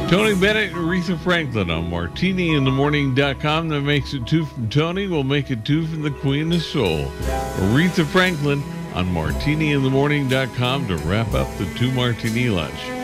Tony Bennett and Aretha Franklin on MartiniInTheMorning.com. That makes it 2 from Tony. We'll make it 2 from the Queen of Soul. Aretha Franklin on MartiniInTheMorning.com to wrap up the 2 Martini Lunch.